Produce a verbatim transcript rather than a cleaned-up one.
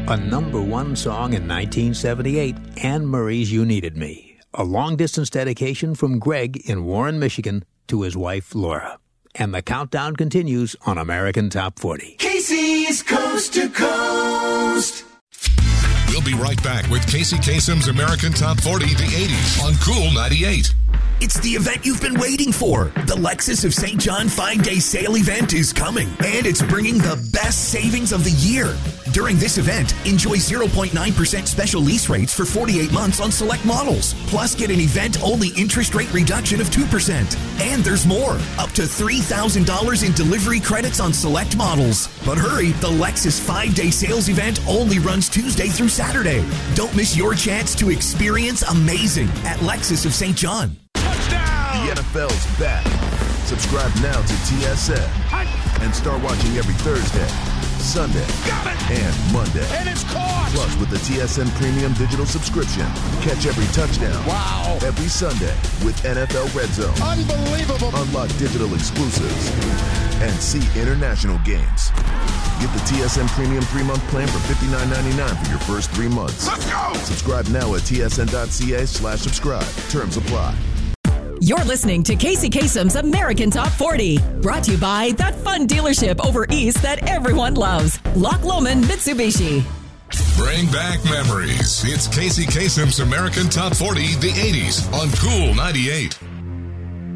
A number one song in nineteen seventy-eight, Anne Murray's You Needed Me. A long-distance dedication from Greg in Warren, Michigan, to his wife, Laura. And the countdown continues on American Top forty. Casey's Coast to Coast. We'll be right back with Casey Kasem's American Top forty, the eighties on Cool ninety-eight. It's the event you've been waiting for. The Lexus of Saint John five-day sale event is coming, and it's bringing the best savings of the year. During this event, enjoy zero point nine percent special lease rates for forty-eight months on select models. Plus, get an event-only interest rate reduction of two percent. And there's more, up to three thousand dollars in delivery credits on select models. But hurry, the Lexus five-day sales event only runs Tuesday through Saturday. Don't miss your chance to experience amazing at Lexus of Saint John. The N F L's back. Subscribe now to T S N and start watching every Thursday, Sunday, and Monday. And it's caught! Plus, with the T S N Premium Digital subscription, catch every touchdown. Wow! Every Sunday with N F L Red Zone. Unbelievable! Unlock digital exclusives and see international games. Get the T S N Premium three-month plan for fifty-nine ninety-nine for your first three months. Let's go! Subscribe now at tsn.ca slash subscribe. Terms apply. You're listening to Casey Kasem's American Top forty, brought to you by that fun dealership over east that everyone loves, Loch Lomond Mitsubishi. Bring back memories. It's Casey Kasem's American Top forty, the eighties on Cool ninety-eight.